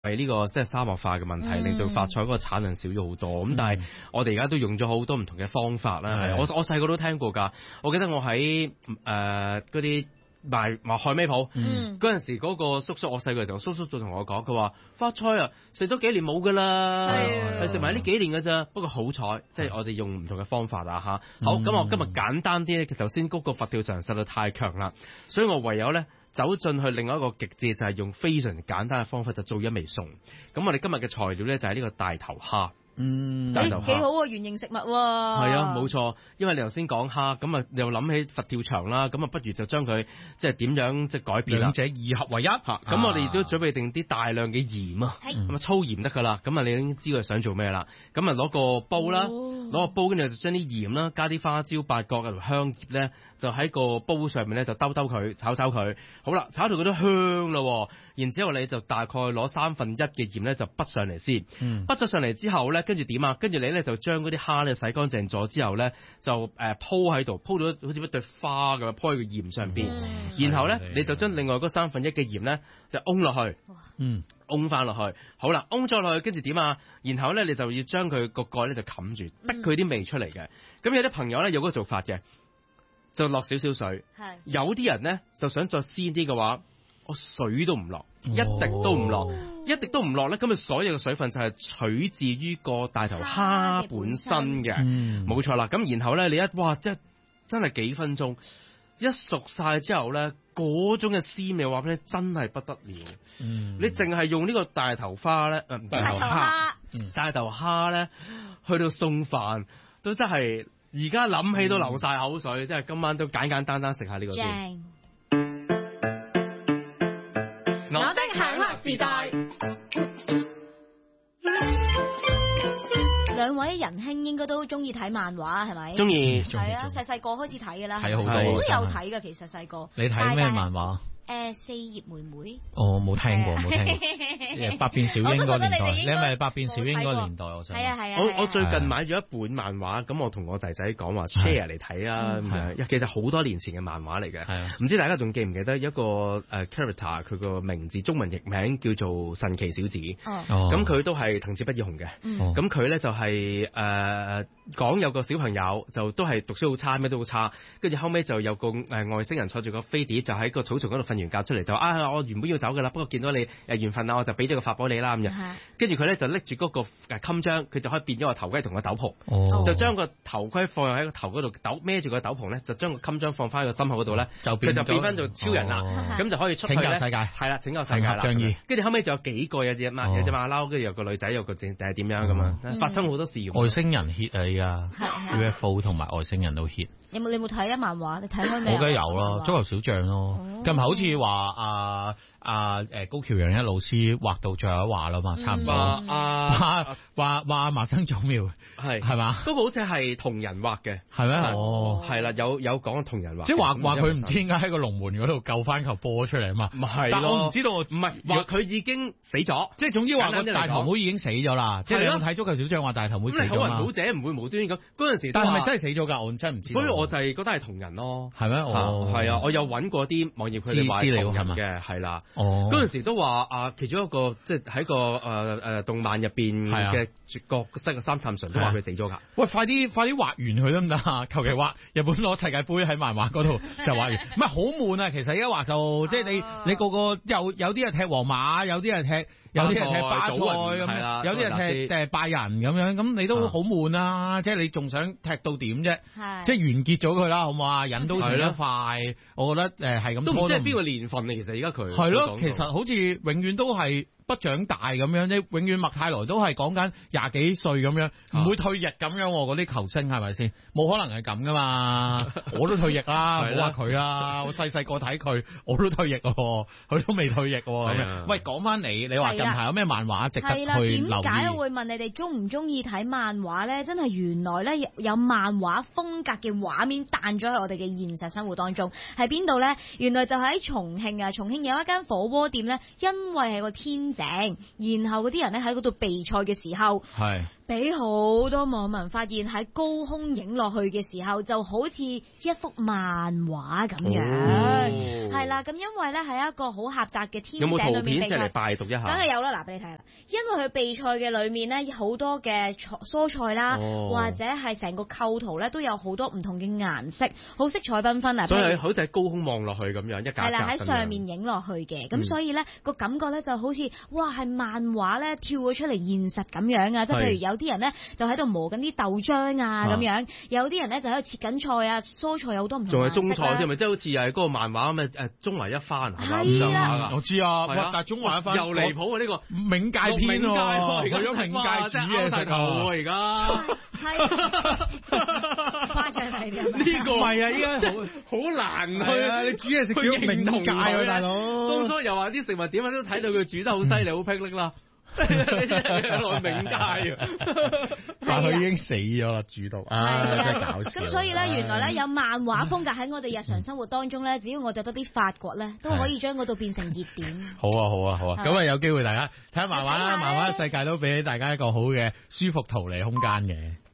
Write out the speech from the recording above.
係呢個即係沙漠化嘅問題，令到發菜嗰個產量少咗好多。咁但係我哋而家都用咗好多唔同嘅方法啦。我細個都聽過㗎。我記得我喺嗰啲賣海味鋪嗰陣時，嗰個叔叔，我細個嘅時候，叔叔就同我講，佢話發菜啊，食咗幾年冇㗎啦，係食埋呢幾年㗎咋。不過好彩，即係我哋用唔同嘅方法啦嚇。好，咁我今日簡單啲咧，頭先嗰個佛跳牆實在太強啦，所以我唯有咧走進去另外一個極致，就係用非常簡單嘅方法就做一味餸。咁我哋今日嘅材料咧就係呢個大頭蝦。大頭蝦幾好喎，原形食物喎。 係啊，冇錯。因為你頭先講蝦，咁啊又諗起佛跳牆啦，咁啊不如就將佢即係點樣即係改變啦， 兩者二合為一。 咁我哋亦都準備定啲大量嘅鹽啊，咁啊粗鹽得噶啦。咁啊你已經知佢想做咩啦。咁啊攞個煲啦，攞個煲，跟住就將啲鹽啦，加啲花椒、八角同香葉咧，就喺個煲上面咧就兜佢，炒佢。好啦，炒到佢都香啦。然之後你就大概攞1/3嘅鹽咧就滗上嚟先，滗咗上嚟之後咧，跟住點啊？跟住你咧就將嗰啲蝦咧洗乾淨咗之後咧，就鋪喺度，鋪到好似一朵花咁樣鋪喺個鹽上邊。然後咧你就將另外嗰1/3嘅鹽咧就㧬落去，㧬翻落去。好啦，㧬咗落去，跟住點啊？然後咧你就要將佢個蓋咧就冚住，逼佢啲味出嚟嘅。咁有啲朋友咧有嗰個做法嘅，就落少少水。有啲人咧就想再鮮啲嘅話，我水都唔落，一滴都唔落，一滴都唔落咧，咁啊所有嘅水分就係取自於個大頭蝦本身嘅，冇錯啦。咁然後咧你真係幾分鐘一熟晒之後咧，嗰種嘅鮮味話俾你真係不得了。你淨係用呢個大頭蝦咧，大頭蝦咧去到餸飯都真係而家諗起都流晒口水，即係今晚都簡簡單單食下呢個先。 我的享樂時代， 兩位仁兄應該都中意睇漫畫係咪？ 中意， 係啊，細個開始睇㗎啦， 睇好多， 我都有睇㗎。其實細個你睇咩漫畫？ 四葉妹妹。 冇聽過。百變小櫻嗰年代，你係咪百變小櫻嗰年代？我想係啊。 我最近買咗一本漫畫，咁我同我仔仔講話 share 嚟睇啊。咁樣其實好多年前嘅漫畫嚟嘅，唔知大家仲記唔記得一個character，佢個名字中文譯名叫做神奇小子。咁佢都係藤子不二雄嘅。咁佢咧就係講有個小朋友就都係讀書好差，咩都好差，跟住後尾就有個外星人坐住個飛碟，就喺個草叢嗰度瞓完覺出嚟，就我原本要走㗎啦，不過見到你緣分啦，我就俾咗個法寶你啦咁樣。跟住佢咧就拎住嗰個襟章，佢就可以變咗個頭盔同個斗篷，就將個頭盔放喺個頭嗰度，孭住個斗篷咧，就將個襟章放翻喺個心口嗰度咧，佢就變翻做超人啦。咁就可以出去咧，拯救世界。係啦，拯救世界啦。跟住後尾仲有幾個，有隻馬騮，跟住有個女仔，有個定係點樣咁啊？發生好多事。 外星人 hit 啊依家，UFO 同埋外星人都 hit。 你冇睇啊漫畫？你睇開咩？ 我梗係有啦，足球小將咯。近排好似話高橋陽一老師畫到最後一畫啦嘛，差唔多。話麻生總妙係嘛？ 嗰個好似係同人畫嘅， 係咩？ 係啦，有講同人畫， 即係話佢唔知點解喺個龍門嗰度救翻球波出嚟啊嘛。 唔係， 但我唔知道，唔係話佢已經死咗， 即係總之話個大頭妹已經死咗啦。即係你有冇睇足球小將話大頭妹死咗嘛？ 好人好者唔會無端咁嗰陣時， 但係咪真係死咗㗎？我真係唔知。 所以我就係覺得係同人咯， 係咩？ 係啊，我有揾過啲網頁佢哋話同人嘅，係啦。嗰陣時都話其中一個即係喺個動漫入邊嘅角色嘅三杉純都話佢死咗㗎。喂， 快啲畫完佢得唔得啊？求其畫日本攞世界盃喺漫畫嗰度就畫完，唔係好悶啊！其實而家畫就即係你個個有啲係踢皇馬，有啲係踢巴塞咁樣，有啲係踢拜仁咁樣，咁你都好悶啊！即係你仲想踢到點啫？即係完結咗佢啦，好唔好啊？人都算得快，我覺得係咁。 都唔知係邊個年份啊？其實而家佢係咯，其實好似永遠都係不長大咁樣啫，永遠麥泰來都係講緊20幾歲咁樣，唔會退役咁樣。嗰啲球星係咪先？冇可能係咁噶嘛！我都退役啦，唔好話佢啊！我細個睇佢，我都退役喎，佢都未退役喎。喂，講翻你話近排有咩漫畫值得去留意？ 點解我會問你哋中唔中意睇漫畫咧？真係原來咧有漫畫風格嘅畫面彈咗喺我哋嘅現實生活當中，喺邊度咧？原來就喺重慶啊！重慶有一間火鍋店咧，因為係個天井城，然後嗰啲人咧喺嗰度備賽嘅時候， 係俾好多網民發現喺高空影落去嘅時候，就好似一幅漫畫咁樣，係啦。咁因為咧係一個好狹窄嘅天井裏面備賽， 有冇圖片即係嚟拜讀一下？ 梗係有啦，嗱俾你睇啦。因為佢備賽嘅裏面咧好多嘅蔬菜啦，或者係成個構圖咧都有好多唔同嘅顏色，好色彩繽紛啊！ 所以好似喺高空望落去咁樣，一格格係啦，喺上面影落去嘅，咁所以咧個感覺咧就好似哇係漫畫咧跳咗出嚟現實咁樣啊！即係譬如有啲人咧就喺度磨緊啲豆漿啊咁樣，有啲人咧就喺度切緊菜啊，蔬菜有好多唔同顏色啦。仲係中菜添，咪即係好似又係嗰個漫畫咁嘅中華一番係啦， 我知啊，但係中華一番又離譜啊！呢個冥界篇喎，去咗冥界煮嘢食啊！ 而家係誇張係啲呢個係啊！依家好難去你煮嘢食叫冥界啊，大佬！ 當初又話啲食物點樣都睇到佢煮得好犀利，好霹靂啦！落冥界啊！ 但佢已經死咗啦，煮到真係搞笑。 咁所以咧，原來咧有漫畫風格喺我哋日常生活當中咧，只要我哋多啲發掘咧，都可以將嗰度變成熱點。 好啊！咁啊有機會大家睇下漫畫啦，漫畫世界都俾大家一個好嘅舒服逃離空間嘅。